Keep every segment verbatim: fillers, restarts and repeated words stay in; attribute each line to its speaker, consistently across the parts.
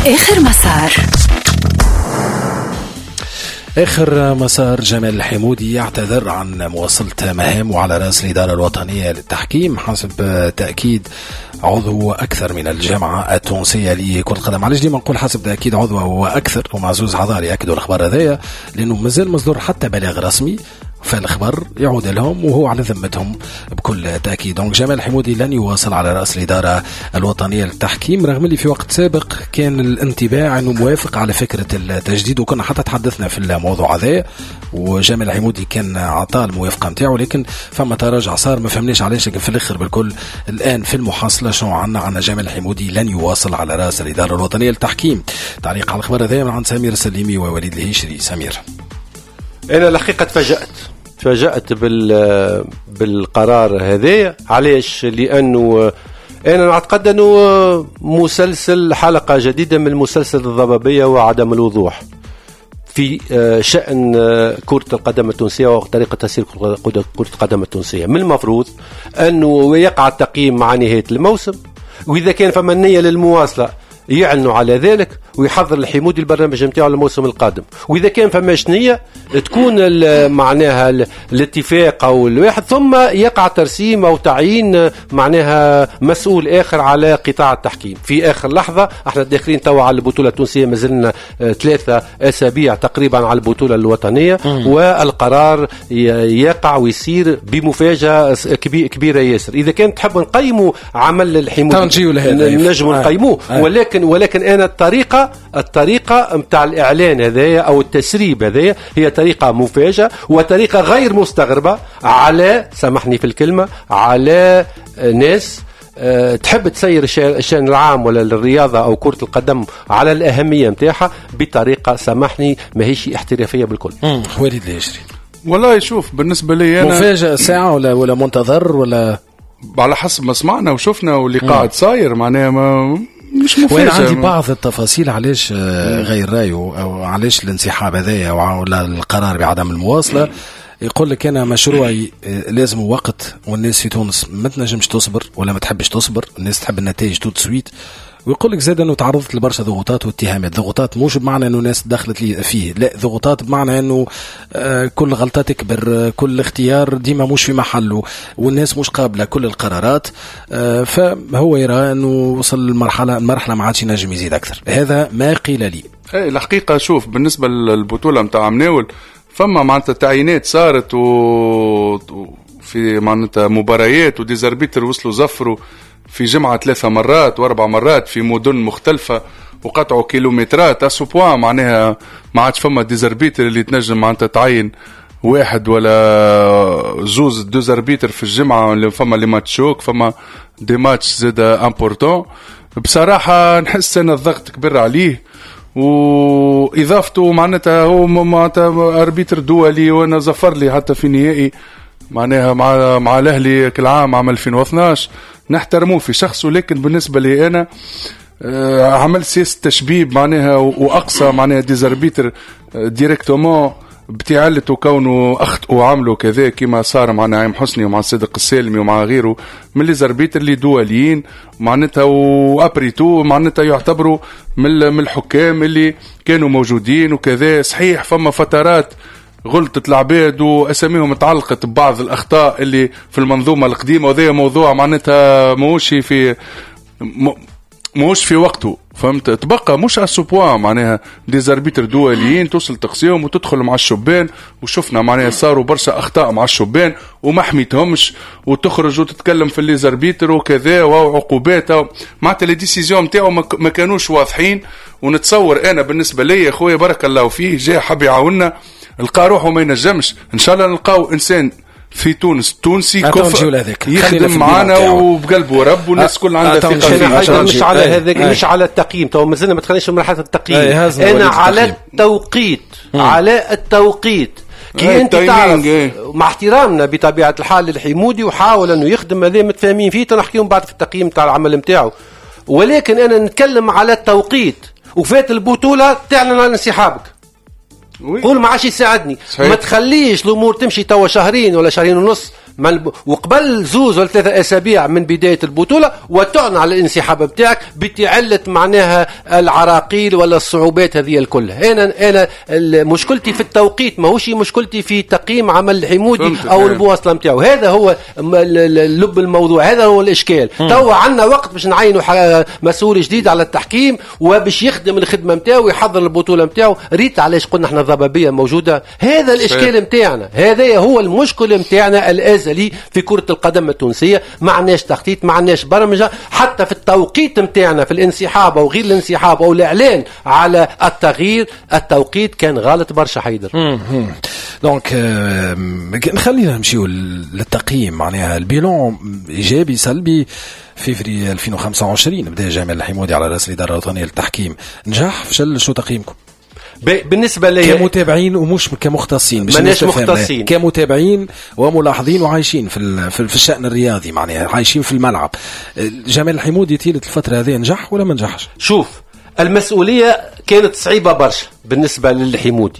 Speaker 1: آخر مسار.
Speaker 2: آخر مسار جمال الحمودي يعتذر عن مواصلة مهامه على رأس الإدارة الوطنية للتحكيم حسب تأكيد عضو أكثر من الجامعة التونسية لكرة القدم. علاش ديما نقول حسب تأكيد عضو وأكثر، ومعزوز عذاري يأكدوا الأخبار هذايا لأنه مازال مصدر حتى بلاغ رسمي فالخبر يعود لهم وهو على ذمتهم بكل تأكيد. دونك جمال الحمودي لن يواصل على رأس الإدارة الوطنية للتحكيم، رغم اللي في وقت سابق كان الانطباع أنه موافق على فكرة التجديد، وكنا حتى تحدثنا في الموضوع هذا وجمال الحمودي كان عطاء الموافقة متاعه، لكن فما تراجع صار ما فهمناش علاش. لكن في الآخر بالكل الآن في المحصلة شنو عنا عنا جمال الحمودي لن يواصل على رأس الإدارة الوطنية للتحكيم. تعليق على الخبر هذا من عند سمير السليمي ووليد الهيشري. سمير:
Speaker 3: أنا الحقيقة تفاجأت تفاجأت بال بالقرار هذا. علاش؟ لأنه أنا أعتقد أنه مسلسل حلقة جديدة من مسلسل الضبابية وعدم الوضوح في شأن كرة القدم التونسية وطريقة تسيير كرة القدم التونسية. من المفروض أنه يقع التقييم مع نهاية الموسم، وإذا كان فما نية للمواصلة يعلنوا على ذلك ويحضر الحمودي البرنامج نتاعو للموسم القادم. واذا كان فماش نيه تكون معناها الاتفاق او الواحد، ثم يقع ترسيم او تعيين معناها مسؤول اخر على قطاع التحكيم في اخر لحظه. احنا داخلين توا على البطوله التونسيه، مازلنا ثلاثه اسابيع تقريبا على البطوله الوطنيه، والقرار يقع ويصير بمفاجاه كبيره ياسر. اذا كان تحب نقيموا عمل الحمودي نجم نقيموه، ولكن ولكن انا الطريقه الطريقه نتاع الاعلان هذايا او التسريب هذايا هي طريقه مفاجئه وطريقه غير مستغربه على، سامحني في الكلمه، على ناس أه تحب تسير الشأن العام ولا الرياضه او كره القدم على الاهميه نتاعها بطريقه، سامحني، ما هيش احترافيه بالكل.
Speaker 2: امم وليد الهيشري:
Speaker 4: والله يشوف بالنسبه لي انا
Speaker 2: مفاجاه ساعه ولا ولا منتظر ولا
Speaker 4: على حسب ما سمعنا وشفنا واللي قاعد صاير معناها ما مش مفاجأة.
Speaker 2: وين عندي بعض التفاصيل علاش غير رايه أو علاش الانسحاب هذايا ولا القرار بعدم المواصلة. يقول لك أنا مشروعي لازم وقت، والناس في تونس ما تنجمش تصبر ولا ما تحبش تصبر، الناس تحب النتائج توت سويت. ويقول لك زاد أنه تعرضت لبرشا ضغوطات واتهامات. ضغوطات مش بمعنى أنه ناس دخلت لي فيه، لا، ضغوطات بمعنى أنه آه كل غلطة تكبر، كل اختيار ديما مش في محله، والناس مش قابلة كل القرارات. آه فهو يرى أنه وصل المرحلة المرحلة ما عادش ينجم يزيد أكثر. هذا ما قيل لي.
Speaker 4: ايه الحقيقة شوف بالنسبة للبطولة متاع مناول فما معناتها تعيينات صارت وفي معناتها مباريات وديزاربيتر وصلوا زفروا في جمعة ثلاثة مرات واربع مرات في مدن مختلفة وقطعوا كيلومترات اسوبوا، معناها ما عادش فما ديزاربيتر اللي تنجم معناتها تعين واحد ولا زوز دوزاربيتر في الجمعة، اللي فما اللي ماتشوك فما دي ماتش زاد امبورتون. بصراحة نحس ان الضغط كبر عليه، واضافته معناتها هو معناتها اربيتر دولي وانا زفر لي حتى في نهائي معناها مع مع الاهلي كل عام عام ألفين واثناش، نحترموه في شخصه. لكن بالنسبه لي انا آه عمل سياسه تشبيب معناها واقصى معناها ديزاربيتر آه ديريكتومون بتعلته كونه اخطئوا وعملوا كذا كما صار مع نعيم حسني ومع صدق السالمي ومع غيره من لي زاربيتر اللي دوليين معناتها وابريتو معناتها يعتبروا من الحكام اللي كانوا موجودين وكذا. صحيح فما فترات غلطت العباد واساميهم تعلقت ببعض الاخطاء اللي في المنظومه القديمه، وهذا موضوع معناتها موش في موش في وقته، فهمت؟ تبقى مش اسوبوا معناها دي زاربيتر دوليين توصل تقسيهم وتدخل مع الشبان، وشفنا معناها صاروا برشا اخطاء مع الشبان وما حميتهمش، وتخرج وتتكلم في اللي زاربيتر وكذا وعقوبات معناتها لي ديسيزيون نتاعو ما كانوش واضحين. ونتصور انا بالنسبه لي اخويا بارك الله فيه جاء حب يعاوننا، لقى روحه ما ينجمش، ان شاء الله نلقاو انسان في تونس تونسي كفء يخدم معنا وبقلبه ورب والناس كل عندها ثقه فيه.
Speaker 3: مش على هذاك مش على التقييم، تو مازلنا ما دخلناش مرحله التقييم، انا على التوقيت على التوقيت كي انت تعرف مع احترامنا بطبيعه الحال للحمودي وحاول انه يخدم هذا متفاهمين فيه، تنحكيهم بعد في التقييم تاع العمل نتاعو. ولكن انا نتكلم على التوقيت وفات البطوله تعلن عن انسحابك، قول ما عادش يساعدني. صحيح. ما تخليش الامور تمشي توا شهرين ولا شهرين ونص وقبل زوز ولا ثلاثة أسابيع من بداية البطولة وتعلن على الانسحاب بتاعك بتعلة معناها العراقيل ولا الصعوبات هذه الكل. أنا أنا مشكلتي في التوقيت، ما هوش مشكلتي في تقييم عمل الحمودي أو المواصلة متاعه. هذا هو لب الموضوع، هذا هو الإشكال. توا عندنا وقت باش نعينوا مسؤول جديد على التحكيم وباش يخدم الخدمة متاعه ويحضر البطولة متاعه. ريت علاش قلنا احنا ضبابية موجودة؟ هذا الإشكال متاعنا، هذا هو المشكل متاعنا الأزلي في كرة القدم التونسية. ما عندناش تخطيط، ما عندناش برمجة، حتى في التوقيت متاعنا في الانسحاب أو غير الانسحاب أو الإعلان على التغيير، التوقيت كان غلط برشا. حيدر
Speaker 2: دونك نخلينا نمشيو للتقييم، معناها البيلون إيجابي سلبي. فيفري ألفين وخمسة وعشرين بدا جمال الحمودي على رأس الإدارة الوطنية للتحكيم، نجح فشل؟ شو تقييمكم
Speaker 3: بالنسبة لي
Speaker 2: كمتابعين ومش كمختصين؟
Speaker 3: ماناش مختصين،
Speaker 2: كمتابعين وملاحظين وعايشين في في الشأن الرياضي، معناها عايشين في الملعب. جمال الحمودي طيلة الفترة هذه نجح ولا ما نجحش؟
Speaker 3: شوف، المسؤولية كانت صعيبة برشا بالنسبة للحمودي.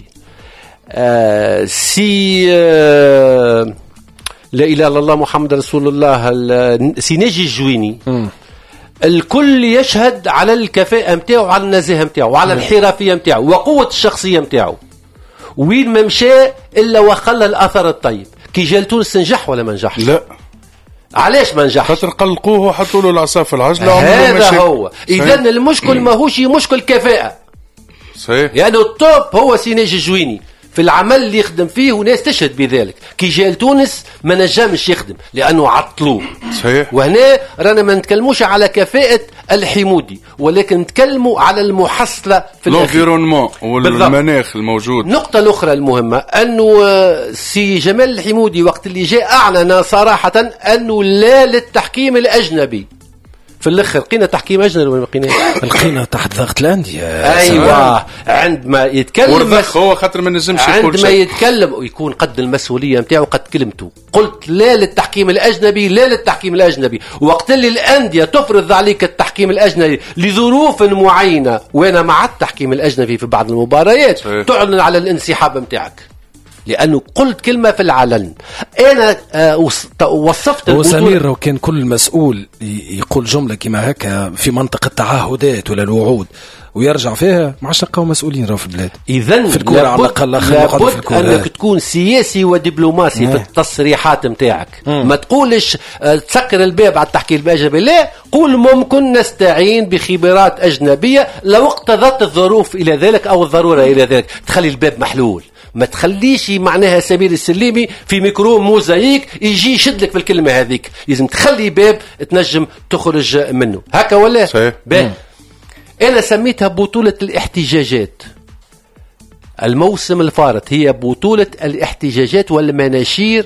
Speaker 3: آه سي آه لا إله إلا الله محمد رسول الله، سي ناجي الجويني م. الكل يشهد على الكفاءة متاعه وعلى النزاهة متاعه وعلى الحرفية متاعه وقوة الشخصية متاعه. وين ما مشى إلا وخلى الأثر الطيب. كي جا لتونس نجح ولا ما نجحش؟
Speaker 4: لا.
Speaker 3: علاش ما نجحش؟
Speaker 4: خاطر قلقوه وحطوا له العصا في العجلة.
Speaker 3: هذا هو. إذا المشكل ما هوش مشكل كفاءة.
Speaker 4: صحيح.
Speaker 3: يعني التوب هو سي ناجي الجويني في العمل اللي يخدم فيه وناس تشهد بذلك. كي جاء لتونس ما نجمش يخدم لأنه عطلوه.
Speaker 4: صحيح.
Speaker 3: وهنا رانا ما نتكلموش على كفاءة الحمودي ولكن نتكلموا على المحصلة في
Speaker 4: الانفيرونمون والمناخ الموجود.
Speaker 3: النقطة الأخرى المهمة أنه سي جمال الحمودي وقت اللي جاء أعلن صراحة أنه لا للتحكيم الأجنبي. في الاخر لقينا تحكيم اجنبي ولا لقينا
Speaker 2: لقينا تحت ضغط الانديه.
Speaker 3: ايوه عندما يتكلم
Speaker 4: مس... هو خاطر ما نجمش يقول
Speaker 3: عندما يتكلم ويكون قد المسؤوليه نتاعو قد كلمته. قلت لا للتحكيم الاجنبي، لا للتحكيم الاجنبي. وقت اللي الانديه تفرض عليك التحكيم الاجنبي لظروف معينه، وانا مع التحكيم الاجنبي في بعض المباريات، صحيح. تعلن على الانسحاب نتاعك لأنه قلت كلمة في العلن. أنا وصفت
Speaker 2: هو سمير لو كان كل مسؤول يقول جملة كما هكا في منطقة التعهدات ولا الوعود ويرجع فيها، ما عادش نلقاو مسؤولين راهو في البلاد.
Speaker 3: إذن
Speaker 2: في الكورة على الأقل
Speaker 3: لابد أنك تكون سياسي ودبلوماسي مم. في التصريحات متاعك. مم. ما تقولش تسكر الباب على التحكيم الأجنبي، لا، قول ممكن نستعين بخبرات أجنبية لو اقتضت الظروف إلى ذلك أو الضرورة إلى ذلك. تخلي الباب محلول، ما تخليش معناها سمير السليمي في ميكرو موزايك يجي يشدلك في الكلمة هذيك. لازم تخلي باب تنجم تخرج منه هكا ولا
Speaker 4: صحيح.
Speaker 3: أنا سميتها بطولة الاحتجاجات. الموسم الفارط هي بطولة الاحتجاجات والمناشير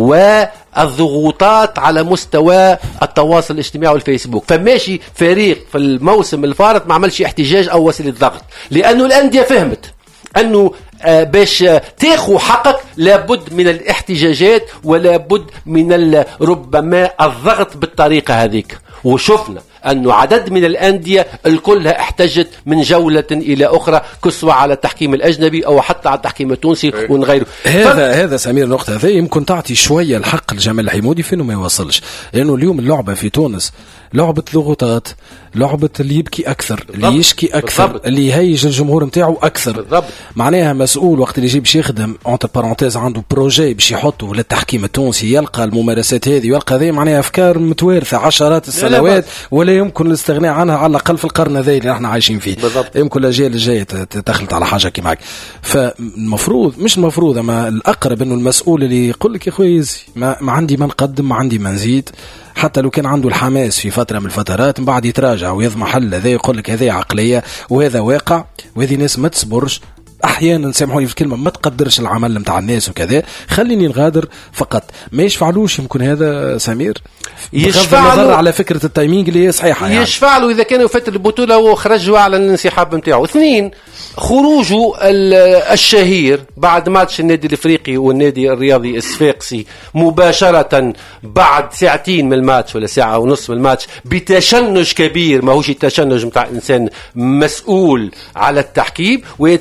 Speaker 3: والضغوطات على مستوى التواصل الاجتماعي والفيسبوك. فماشي فريق في الموسم الفارط ما عملش احتجاج أو وسيلة ضغط، لأنه الأندية فهمت أنه باش تاخو حقك لابد من الاحتجاجات ولابد من ربما الضغط بالطريقة هذيك. وشفنا أنه عدد من الأندية الكلها احتجت من جولة إلى أخرى، كسوة على التحكيم الأجنبي أو حتى على التحكيم التونسي ونغيره.
Speaker 2: هذا ف... هذا سمير النقطة هذه يمكن تعطي شوية الحق لجمال الحمودي في إنه ما يوصلش، لأنه اليوم اللعبة في تونس لعبة ضغوطات، لعبة اللي يبكي أكثر، اللي يشكي أكثر، بالضبط. اللي يهيج الجمهور متاعه أكثر. بالضبط. معناها مسؤول وقت اللي يجي باش يخدم انتر بارونتيز عنده بروجي باش يحطه للتحكيم التونسي، يلقى الممارسات هذه ويلقى هذه معناها أفكار متوارثة عشرات السنوات ولا يمكن الاستغناء عنها على الأقل في القرن هذا اللي نحن عايشين فيه. بالضبط. يمكن الأجيال الجاية تدخلت على حاجة كيما هيك. فالمفروض مش المفروض أما الأقرب إنه المسؤول اللي يقول لك يا خويا ما, ما عندي ما نقدم، ما عندي ما نزيد، حتى لو كان عنده الحماس في فترة من الفترات من بعد يتراجع ويضمحل. هذا يقول لك هذه عقلية وهذا واقع، وهذه ناس ما تصبرش احيانا سامحوني في الكلمه ما تقدرش العمل نتاع الناس وكذا، خليني نغادر فقط. ما يشفعلوش يمكن هذا سمير
Speaker 3: يشفع له
Speaker 2: على فكره التايمينج اللي هي صحيحه، يعني
Speaker 3: يشفع له اذا كان يفوت البطوله وخرجوا على الانسحاب نتاعو. اثنين، خروجه الشهير بعد ماتش النادي الافريقي والنادي الرياضي الصفاقسي مباشره بعد ساعتين من الماتش ولا ساعه ونص من الماتش بتشنج كبير، ما هوش التشنج نتاع انسان مسؤول على التحكيم، ويتكلم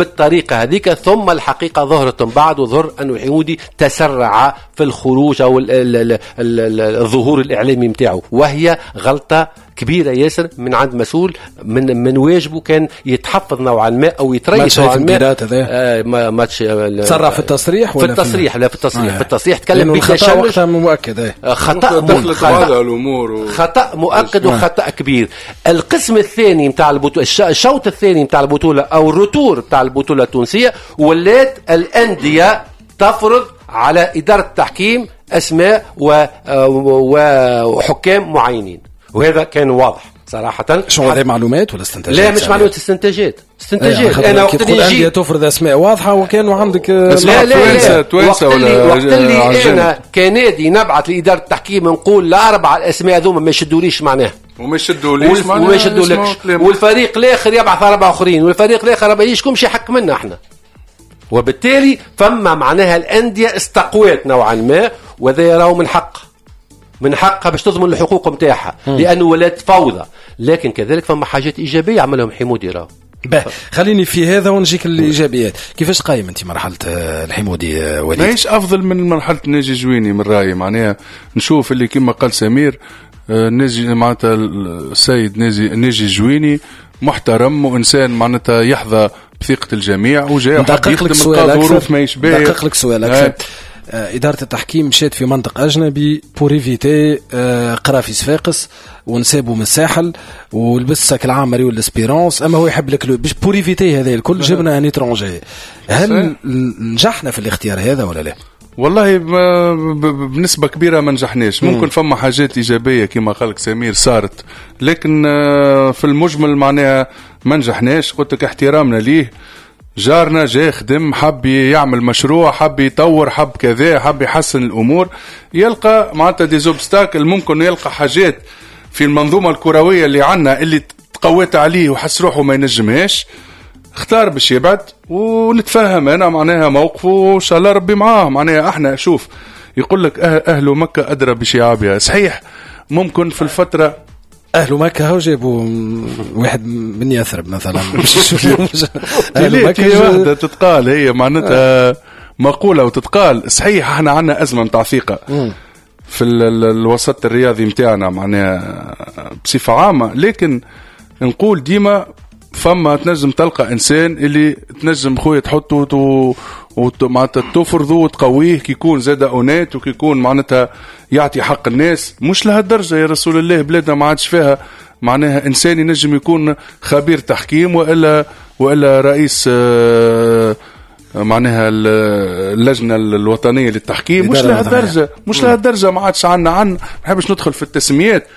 Speaker 3: بالطريقة هذيك. ثم الحقيقة ظهرت بعد وظهر أنه الحمودي تسرع في الخروج أو ال ال ال ال الظهور الإعلامي متاعه، وهي غلطة كبيرة ياسر من عند مسؤول من من واجبه كان يتحفظ نوعا ما أو يتريث نوعا ما.
Speaker 2: آه
Speaker 3: ماتش
Speaker 2: تسرع في التصريح
Speaker 3: ولا في التصريح؟ لا في التصريح.
Speaker 2: آه.
Speaker 3: في التصريح تكلم
Speaker 2: بخطأ وقتها مؤكد.
Speaker 3: خطأ
Speaker 4: الأمور
Speaker 3: خطأ مؤكد وخطأ كبير. القسم الثاني متاع البطولة، الشوط الثاني متاع البطولة أو الروتور متاع البطولة التونسية، ولات الأندية تفرض على إدارة التحكيم أسماء وحكام معينين، وهذا كان واضح صراحة.
Speaker 2: شو هذه معلومات ولا استنتاجات؟
Speaker 3: لا مش معلومات، استنتاجات استنتاجات.
Speaker 2: أنا وقت اللي يجي تفرض أسماء واضحة وكانوا عندك
Speaker 3: لا لا لا توانسة ولا وقت اللي أنا كنادي نبعث لإدارة التحكيم نقول الأربعة الأسماء ذوما ما يشدوليش معناها
Speaker 4: وما يشدوليش
Speaker 3: وما يشدولكش، والفريق الآخر يبعث أربعة آخرين والفريق الآخر ما يجيشكمش يحك منا احنا. وبالتالي فما معناها الأندية استقويت نوعا ما، وذا يراو من حق من حقها باش تضمن الحقوق متاعها، لأنه ولات فوضى. لكن كذلك فما حاجات إيجابية عملهم حمودي راهو.
Speaker 2: به خليني في هذا ونجيك الإيجابيات. كيفاش قايم أنت مرحلة الحمودي وليد؟
Speaker 4: ماهيش أفضل من مرحلة ناجي جويني من رأيي. معناها نشوف اللي كما قال سمير ناجي معناتها السيد ناجي ناجي جويني محترم وإنسان معناتها يحظى بثقة الجميع وجاء
Speaker 2: دقق لك سؤال أكثر.
Speaker 4: ما يشبه
Speaker 2: دقق لك سؤال أكثر. إدارة التحكيم مشات في منطق أجنبي بوريفيتي قرافي صفاقس ونسابه من الساحل ولبس ساك العامري والاسبيرانس، أما هو يحب لك باش بوريفيتي هذا الكل جبنا ان اترونجي. هل نجحنا في الاختيار هذا ولا لا؟
Speaker 4: والله بنسبة كبيرة ما نجحناش. ممكن فما حاجات إيجابية كما قالك سمير صارت، لكن في المجمل معناها ما نجحناش. قلت لك احترامنا ليه، جارنا جاي خدم حب يعمل مشروع، حب يطور، حب كذا، حب يحسن الأمور، يلقى معناتها دي زوبستاكل. ممكن يلقى حاجات في المنظومة الكروية اللي عنا اللي تقويت عليه وحس روحه ما ينجمهاش، اختار باش يبعد ونتفهم. أنا معناها موقفه وإن شاء الله ربي معاه. معناها احنا شوف يقول لك أهل مكة أدرى بشعابها. صحيح ممكن في الفترة
Speaker 2: أهل مكة هو جابوا واحد من يثرب مثلا.
Speaker 4: أهل مكة واحدة تتقال هي معناتها مقولة وتتقال. صحيح احنا عنا أزمة متاع ثقة في الوسط الرياضي متاعنا معناها بصفة عامة، لكن نقول ديما فما تنجم تلقى إنسان اللي تنجم خويا تحطه ومعناتها تفرضه وتقويه كي يكون زاد أونات وكي يكون معناتها يعطي حق الناس. مش لهالدرجة يا رسول الله، بلادنا ما عادش فيها معناها إنسان ينجم يكون خبير تحكيم وإلا وإلا رئيس معناها اللجنة الوطنية للتحكيم. مش لهالدرجة مش لهالدرجة ما عادش عنا عن ما نحبش ندخل في التسميات.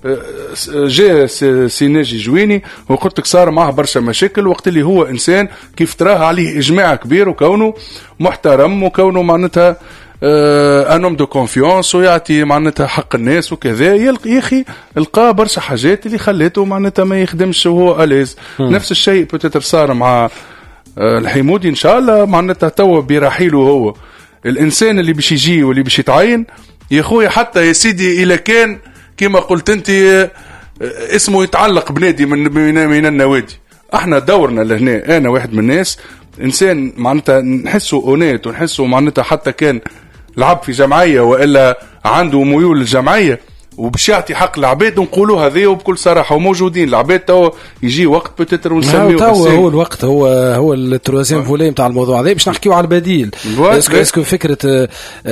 Speaker 4: جاء سي ناجي جويني وقلت لك صار معه برشا مشاكل وقت اللي هو إنسان كيف تراه عليه إجماع كبير وكونه محترم وكونه معناتها انوم دو كونفيونس ويعطي معناتها حق الناس وكذا. يلقى يا اخي القى برشا حاجات اللي خليته معناتها ما يخدمش وهو أليز. نفس الشيء بتتر صار مع الحمودي ان شاء الله معناتها توا برحيله هو الانسان اللي باش يجي واللي باش يتعين. يا خويا حتى يا سيدي الا كان كما قلت انت اسمه يتعلق بنادي من من النوادي، احنا دورنا لهنا. انا واحد من الناس انسان معناتها نحسه اونيت ونحسه معناتها حتى كان لعب في جمعيه والا عنده ميول للجمعيه وباش يعطي حق العباد نقولوا هذه وبكل صراحه. وموجودين العباد تو يجي وقت بتتر ونسميه
Speaker 2: هو هو الوقت هو هو التروازيام فولي نتاع الموضوع هذا باش نحكيو على البديل. اسكو اسكو فكره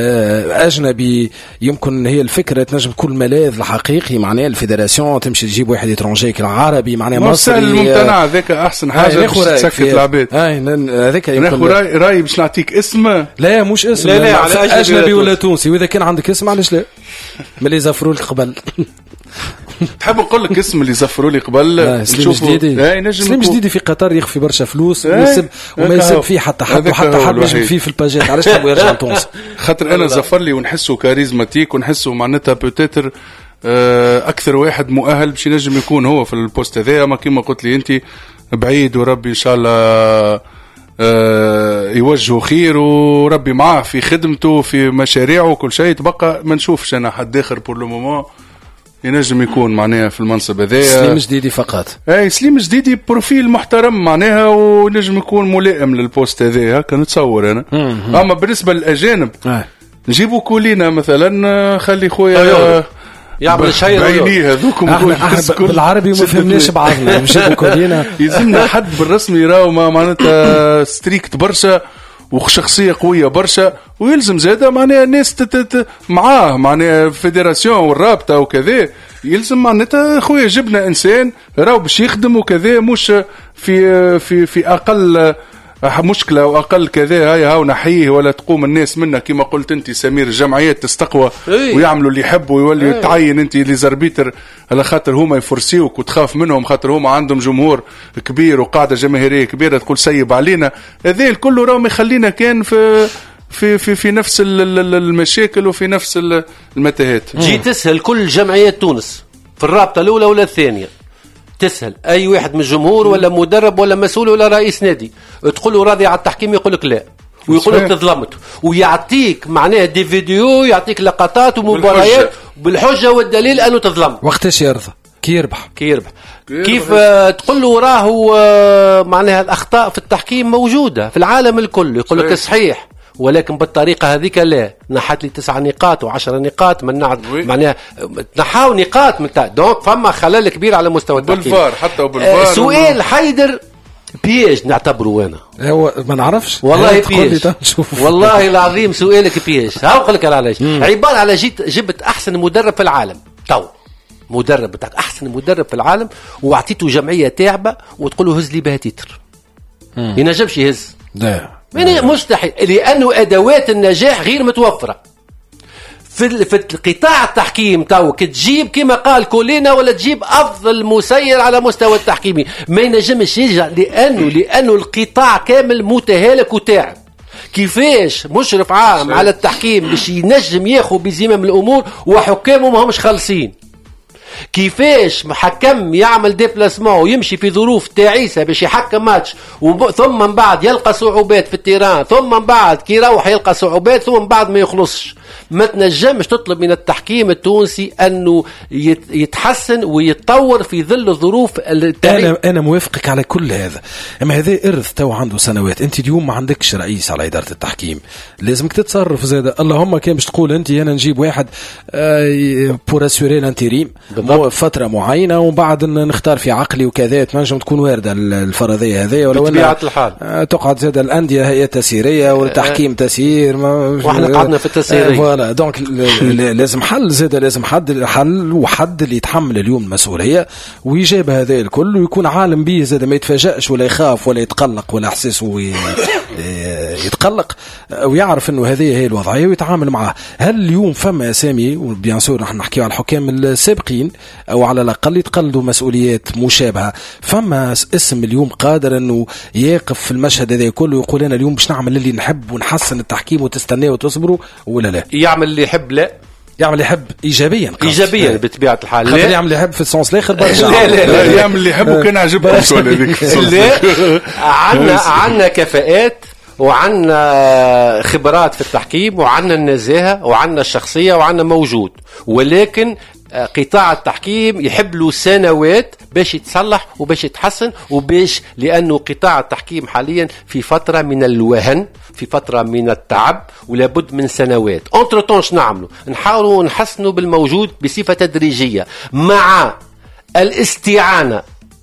Speaker 2: اجنبي يمكن هي الفكره تنجم كل ملاذ الحقيقي معناها الفيدراسيون تمشي تجيب واحد اترونجي العربي معناها مصري
Speaker 4: الممتنع هذاك احسن حاجه باش تسكت العباد.
Speaker 2: هذاك يمكن
Speaker 4: راي راي باش نعطيك اسم.
Speaker 2: لا مش اسم
Speaker 3: لا لا على
Speaker 2: اجنبي ولا تونسي، واذا كان عندك اسم علاش لا ملي زفروا لك قبل.
Speaker 4: تحب نقول لك اسم اللي زفروا لي قبل؟
Speaker 2: سليم جديدي. سليم جديدي في قطر يخفي برشا فلوس ويسب وما يسب فيه حتى حد وحتى حد يجب فيه في الباجات. علاش حبوا يرجع لتونس؟
Speaker 4: خاطر انا زفر لي ونحسه كاريزماتيك ونحسه معناتها بوتيتر اكثر واحد مؤهل باش ينجم يكون هو في البوست هذا. ما كما قلت لي انت بعيد وربي ان شاء الله أه يوجهه خير وربي معاه في خدمته في مشاريعه وكل شيء. تبقى ما نشوفش انا حد اخر بور لو مومون ينجم يكون معناها في المنصب هذا
Speaker 2: سليم جديدي فقط.
Speaker 4: اي سليم جديدي بروفيل محترم معناها ونجم يكون ملائم للبوست هذا هكا نتصور انا. اما بالنسبه للاجانب نجيبوا كولينا مثلا، خلي خويا
Speaker 3: يعمل شيء
Speaker 4: بعينيه هذوكم
Speaker 2: بالعربي ما فهمناش بعضنا نجيبوا كولينا.
Speaker 4: يلزمنا حد بالرسمي راهو معناتها ستريكت برشا وشخصية قوية برشا، ويلزم زادة معناها الناس معاه معناها فيدراسيون والرابطة وكذا. يلزم معناتها خويا جبنا إنسان راهو باش يخدم وكذا، مش في في في أقل مشكلة وأقل كذا هاي هاو نحيه ولا تقوم الناس منا كما قلت أنت سمير. الجمعيات تستقوى ويعملوا اللي يحبوا ويولي تعين أنت اللي زربيتر على خاطر هما يفرسيوك وتخاف منهم خاطر هما عندهم جمهور كبير وقاعدة جماهيرية كبيرة تقول سيب علينا. هذا الكل راهم يخلينا كان في في في في نفس المشاكل وفي نفس المتاهات.
Speaker 3: جي تسهل كل جمعيات تونس في الرابطة الأولى ولا الثانية، تسهل أي واحد من الجمهور ولا مدرب ولا مسؤول ولا رئيس نادي تقول راضي على التحكيم يقولك لا، ويقولك تظلمت، ويعطيك معناه دي فيديو، يعطيك لقطات ومباريات بالحجة والدليل أنه تظلم.
Speaker 2: وقتاش يرضى؟ كي يربح
Speaker 3: كي يربح كيف آه تقول له راهو آه معناها الأخطاء في التحكيم موجودة في العالم الكل، يقولك صحيح ولكن بالطريقة هذيك لا، نحت لي تسعة نقاط وعشرة نقاط من نعد معناها نحاو نقاط من تا دونك فما خلل كبير على مستوى التحكيم
Speaker 4: بالفار حتى وبالفار.
Speaker 3: آه سؤال حيدر بيج نعتبره انا
Speaker 2: هو ما نعرفش
Speaker 3: والله بيج والله العظيم سؤالك بيج. هاو نقول لك علاش عبارة على جيت جبت احسن مدرب في العالم تو مدرب بتاعك احسن مدرب في العالم وعطيته جمعية تعبة وتقول له هز لي بها تيتر ينجمش يهز
Speaker 2: لا
Speaker 3: من مستحيل لأنه أدوات النجاح غير متوفرة في في قطاع التحكيم. تو كتجيب كما قال كولينا ولا تجيب أفضل مسير على مستوى التحكيمي ما ينجمش يرجع، لأنه لأنه القطاع كامل متهالك وتاعب. كيفاش مشرف عام على التحكيم باش ينجم ياخذ بزمام الأمور وحكامه ما همش خالصين؟ كيفاش محكم يعمل ديبلاسمون ويمشي في ظروف تعيسة باش يحكم ماتش وب... ثم من بعد يلقى صعوبات في التيران، ثم من بعد كي يروح يلقى صعوبات، ثم من بعد ما يخلصش. ما تنجمش تطلب من التحكيم التونسي أنه يت... يتحسن ويتطور في ظل الظروف التاريخ.
Speaker 2: أنا أنا موافقك على كل هذا، أما هذا إرث تو عنده سنوات. أنت اليوم ما عندكش رئيس على إدارة التحكيم، لازمك تتصرف زاد. اللهم كان باش تقول أنت أنا نجيب واحد بور اسوري الانتيريم فترة معينة ومن بعد نختار في عقلي وكذا، تنجم تكون واردة الفرضية هذه ولو
Speaker 3: بطبيعة الحال
Speaker 2: تقعد زاد الأندية هي تسيرية والتحكيم تسيير
Speaker 3: واحنا قعدنا في التسييرية
Speaker 2: فوالا. دونك لازم حل زاد، لازم حد حل وحد اللي يتحمل اليوم المسؤولية ويجاب هذا الكل ويكون عالم به زاد، ما يتفاجأش ولا يخاف ولا يتقلق ولا احساسه يتقلق ويعرف انه هذه هي الوضعية ويتعامل معها. هل اليوم فما اسامي وبيان سور نحن نحكي على الحكام السابقين او على الاقل يتقلدوا مسؤوليات مشابهة، فما اسم اليوم قادر انه يقف في المشهد هذا كله ويقول انا اليوم باش نعمل اللي نحب ونحسن التحكيم وتستناه وتصبروا ولا لا؟
Speaker 3: يعمل اللي يحب لا
Speaker 2: يعمل اللي يحب ايجابيا
Speaker 3: ايجابيا بطبيعه الحال.
Speaker 2: لا يعمل اللي يحب في السونس الاخر برشا
Speaker 4: لا, لا, لا يعمل اللي يحب وكان عجبه السؤال هذيك.
Speaker 3: لا عندنا عندنا كفاءات وعندنا خبرات في التحكيم وعندنا النزاهه وعندنا الشخصيه وعندنا موجود، ولكن قطاع التحكيم يحب له سنوات باش يتصلح وباش يتحسن وباش، لأنه قطاع التحكيم حاليا في فترة من الوهن، في فترة من التعب، ولابد من سنوات. انتر طونش نعمله نحاولوا نحسنوا بالموجود بصفة تدريجية مع الاستعانة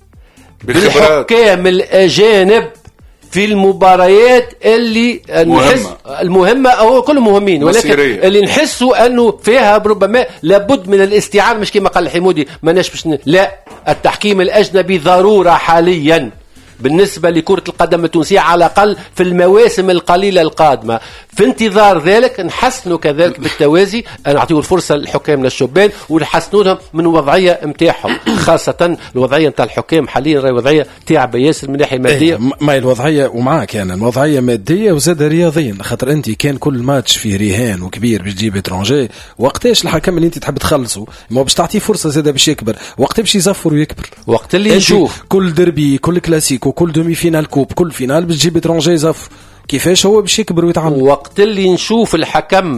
Speaker 3: بالحكام الأجانب في المباريات اللي نحس المهمة أو كل مهمين، ولكن مصيرية. اللي نحسوا أنه فيها ربما لابد من الاستعانة، مش كما قال الحمودي ما نشبش لا، التحكيم الأجنبي ضرورة حاليا بالنسبة لكرة القدم التونسية على الأقل في المواسم القليلة القادمة. في انتظار ذلك نحسنوا كذلك بالتوازي، نعطيوا الفرصة للحكام للشبان ونحسنوا لهم من وضعية متاعهم، خاصة الوضعية نتاع الحكام حاليا راهي وضعية تعب ياسر من ناحية مادية.
Speaker 2: ما الوضعية ومعك أنا الوضعية مادية وزاد رياضيا، خاطر أنت كان كل ماتش فيه رهان وكبير باش تجيب اترونجي، وقتاش الحكم اللي أنت تحب تخلصه ما باش تعطيه فرصة زاد باش يكبر، وقت باش يزفر ويكبر،
Speaker 3: وقت اللي نشوف
Speaker 2: كل دربي كل كلاسيكو كل دومي فينال كوب كل فينال باش تجيب اترونجي زفر، كيفاش هو باش يكبر ويتعمل؟
Speaker 3: وقت اللي نشوف الحكم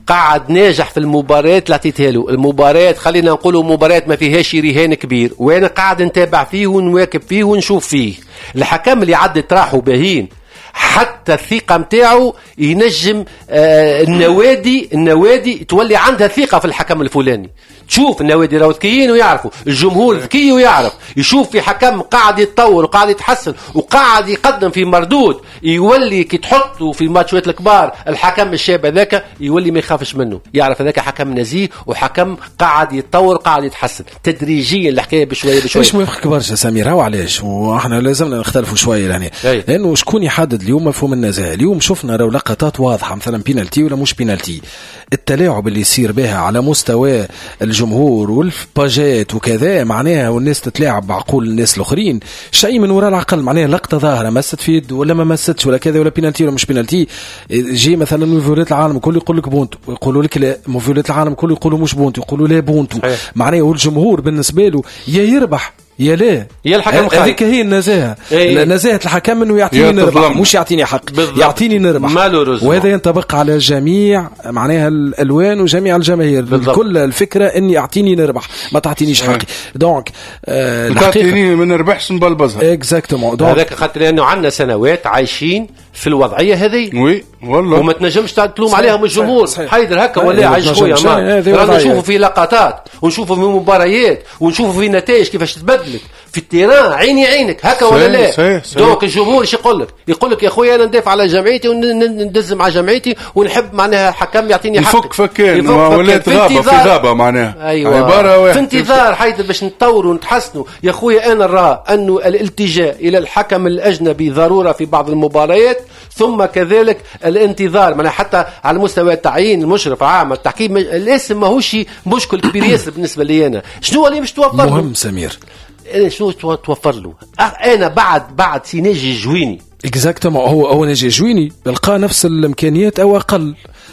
Speaker 3: قاعد ناجح في المباريات اللي عطيتها له. المباريات خلينا نقولوا مباريات ما فيهاش رهان كبير، وانا قاعد نتابع فيه ونواكب فيه ونشوف فيه. الحكم اللي عدت راحوا باهين، حتى الثقة متاعه ينجم آه النوادي النوادي تولي عندها ثقة في الحكم الفلاني. تشوف النوادي راهو ذكيين ويعرفوا، الجمهور ذكي ويعرف، يشوف في حكم قاعد يتطور وقاعد يتحسن وقاعد يقدم في مردود، يولي كي تحطه في الماتشات الكبار الحكم الشاب هذاك يولي ما يخافش منه، يعرف هذاك حكم نزيه وحكم قاعد يتطور قاعد يتحسن تدريجيا. الحكايه بشويه بشويه.
Speaker 2: مش موافقك برشا سمير، هو علاش واحنا لازمنا نختلفوا شويه يعني، لانه شكون يحدد اليوم مفهوم النزاهه؟ اليوم شفنا راهو لقطات واضحه مثلا بينالتي ولا مش بينالتي، التلاعب اللي يصير بها على مستوى الجمهور والباجات وكذا معناها، والناس تتلاعب بعقول الناس الاخرين، شيء من وراء العقل. معناها لقطه ظاهره مست في يد ولا ما مستش ولا كذا ولا بينالتي ولا مش بينالتي، جي مثلا مفيولات العالم الكل يقول لك بونت ويقولوا لك لا، مفيولات العالم الكل يقولوا مش بونت ويقولوا لا بونت. معناها والجمهور بالنسبه له يا يربح يا لا،
Speaker 3: يا الحكم خايف.
Speaker 2: هذيك هي النزاهه.
Speaker 3: ايه.
Speaker 2: نزاهه الحكم انه يعطيني نربح مش يعطيني حق، بالضبط. يعطيني نربح، وهذا ينطبق على جميع معناها الالوان وجميع الجماهير. كل الفكره اني اعطيني نربح ما تعطينيش حقي. دونك
Speaker 4: آه تعطيني ما نربحش نبلبزها.
Speaker 2: اكزاكتومون.
Speaker 3: هذاك خاطر لانه عندنا سنوات عايشين في الوضعيه هذه،
Speaker 4: وي والله،
Speaker 3: وما تنجمش تلوم عليهم الجمهور. حيدر هكا ولا عايش خويا ما رانا نشوفوا في لقطات ونشوفوا في مباريات ونشوفوا في نتائج كيفاش تبدلت في التيران، عيني عينك هكا ولا لا.
Speaker 4: صحيح صحيح.
Speaker 3: دونك الجمهور ايش يقول لك؟ يقول لك يا خويا انا ندافع على جمعيتي وندز مع جمعيتي ونحب معناها حكم يعطيني حق.
Speaker 4: يفك فكان ولات غابه في غابه معناها.
Speaker 3: أيوة. عباره واحده في انتظار حيدر باش نطوروا ونتحسنوا. يا خويا انا نرى انه الالتجاء الى الحكم الاجنبي ضروره في بعض المباريات، ثم كذلك الانتظار معناها حتى على مستوى التعيين المشرف عام التحكيم. الاسم ماهوش مشكل كبير ياسر بالنسبه لي انا. شنو اللي مش توفر له؟
Speaker 2: مهم سمير،
Speaker 3: انا شنو توفر له؟ انا بعد بعد سيناجي جويني
Speaker 2: اكزاكتومون، هو هو ناجي جويني بلقى نفس الامكانيات او اقل،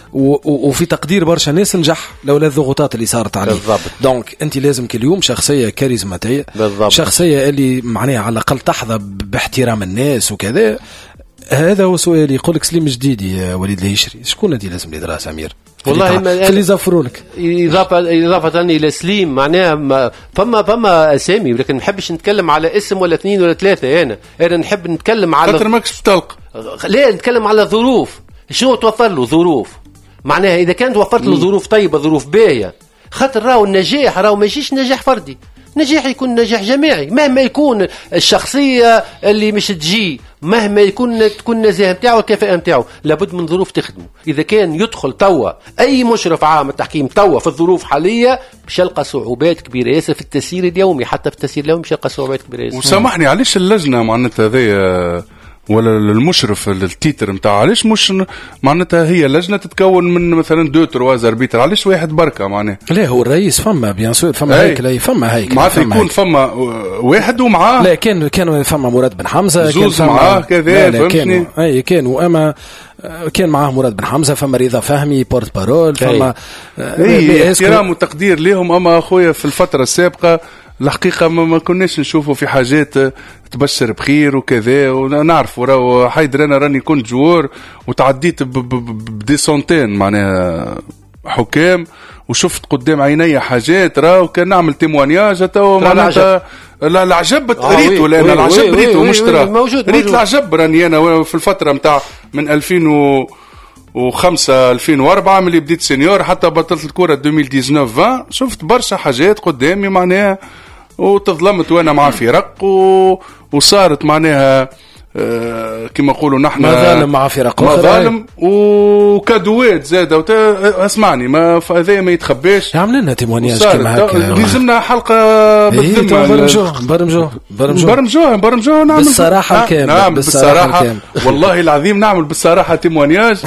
Speaker 2: وفي تقدير برشا ناس نجح لولا الضغوطات اللي صارت عليه.
Speaker 3: بالضبط.
Speaker 2: دونك انت لازم كل يوم شخصيه كاريزماتيه،
Speaker 3: بالضبط.
Speaker 2: شخصيه اللي معناها على الاقل تحظى باحترام الناس وكذا. هذا هو سؤال. يقولك سليم جديدي يا وليد الهيشري، شكون انت لازم يدرى سمير؟
Speaker 3: والله
Speaker 2: اللي يزفروا لك
Speaker 3: اضافه اضافه الى سليم معناها فما فما اسامي، ولكن ما نحبش نتكلم على اسم ولا اثنين ولا ثلاثه. انا انا نحب نتكلم على
Speaker 4: خاطر ماكش تلقى،
Speaker 3: لا نتكلم على ظروف. شنو توفر له ظروف؟ معناها اذا كانت وفرت له ظروف طيبه ظروف باهيه، خاطر راهو النجاح راهو ما يجيش نجاح فردي، نجاح يكون نجاح جماعي. مهما يكون الشخصيه اللي مش تجي، مهما يكون تكون النزاهه نتاعو والكفاءه نتاعو، لابد من ظروف تخدمه. اذا كان يدخل توا اي مشرف عام التحكيم توا في الظروف حاليه باش يلقى صعوبات كبيره ياسر في التسيير اليومي، حتى في التسيير اليومي باش يلقى صعوبات كبيره ياسر.
Speaker 4: وسامحني علاش اللجنه معناتها هذيا ولا المشرف التيتر نتاع علاش مش معناتها هي لجنه تتكون من مثلا دو تروا اربيتر، علاش واحد بركه معناها؟
Speaker 2: لا هو الرئيس فما بيان سور فما هيك فما هيك
Speaker 4: معناتها يكون فما واحد ومعاه.
Speaker 2: لا كان كان فما مراد بن حمزه،
Speaker 4: كان معاه كذا فهمتني.
Speaker 2: اي كانوا اما كان معاه مراد بن حمزه، فما رضا فهمي بورت بارول، فما
Speaker 4: احترام وتقدير لهم. اما اخويا في الفتره السابقه الحقيقة ما كناش نشوفوا في حاجات تبشر بخير وكذا. ونعرف وراه حيدر أنا راني كنت جوار وتعديت بدي سنتين معناها حكام، وشفت قدام عيني حاجات راه كان نعمل تيموانياج تو معناتها لا العجب ريت ولا انا العجب ريت ومش ترى ريت العجب. راني انا في الفترة متاع من ألفين وخمسة ألفين وأربعة ملي بديت سينيور حتى بطلت الكرة ألفين وتسعطاش عشرين، شفت برشا حاجات قدامي معناها، وتظلمت وانا مع فرق و... وصارت معناها آه كما نقولوا نحن
Speaker 2: مظالم مع فرق
Speaker 4: مظالم وكادوات زاده وت... اسمعني ما هذا ما يتخباش.
Speaker 2: عملنا لنا تيمونياج كما هكا،
Speaker 4: لازمنا حلقه
Speaker 2: بالذمه برمجوه برمجوه
Speaker 4: برمجوه برمجوه نعمل
Speaker 2: بالصراحه الكامله.
Speaker 4: نعم بالصراحه والله العظيم نعمل بالصراحه تيمونياج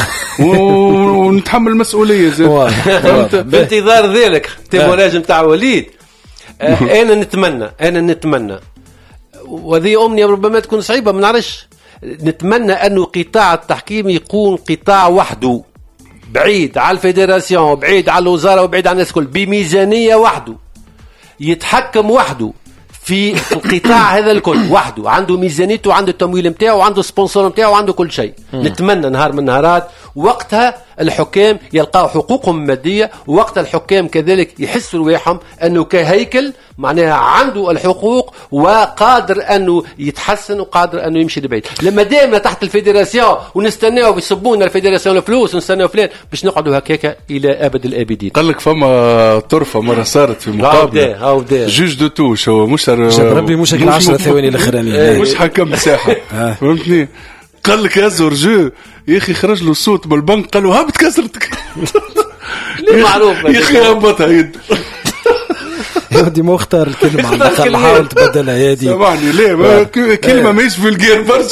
Speaker 4: ونتحمل المسؤوليه زاد.
Speaker 3: بانتظار ذلك تيمونياج نتاع وليد. انا نتمنى انا نتمنى وهذه امنيه ربما تكون صعيبه ما نعرفش، نتمنى انه قطاع التحكيم يكون قطاع وحده بعيد على الفيدراسيون، بعيد على الوزاره، وبعيد عن الناس الكل، بميزانيه وحده يتحكم وحده في القطاع هذا الكل وحده، عنده ميزانيته وعنده التمويل نتاعو وعنده سبونسور نتاعو وعنده كل شيء. نتمنى نهار من نهارات وقتها الحكام يلقاو حقوقهم المادية، ووقتها الحكام كذلك يحسوا رواحهم أنه كهيكل معناها عنده الحقوق وقادر أنه يتحسن وقادر أنه يمشي لبعيد. لما دائما تحت الفيدراسيون ونستناو يصبونا الفيدراسيون الفلوس ونستناو فلان باش نقعدوا هكاكا إلى أبد الآبدين.
Speaker 4: قال لك فما طرفة مرة صارت في مقابلة جوج دو توش، هو مش
Speaker 2: ربي مش هيك عشرة ثواني الأخرانية
Speaker 4: مش حكم مساحة فهمتني. قال لك يا زورجو يا أخي خرج له صوت بالبنك قال له هابط كسرتك
Speaker 3: ليه معروف
Speaker 4: يا أخي هبطها يد
Speaker 2: يودي ما اختار الكلمة على الأقل حاول تبدلها يا دي
Speaker 4: سامحني ليه كلمة ماهيش في الجير برشا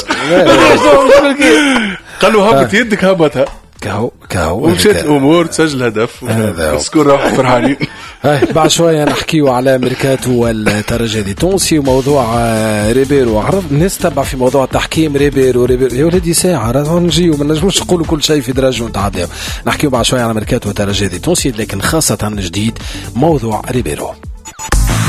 Speaker 4: قال له هبط يدك هبطها
Speaker 2: كهو كهو
Speaker 4: ومشيت الامور تسجل هدف سكور روح فرحانين.
Speaker 2: بعد شويه نحكيو على ميركاتو والترجي التونسي وموضوع ريبيرو. عرض الناس تبع في موضوع التحكيم ريبيرو ريبيرو يا ولدي ساعه راه نجيو ما نجموش نقولوا كل شيء في درجه ونتعداو. نحكيو بعد شويه على ميركاتو والترجي التونسي لكن خاصه جديد موضوع ريبيرو.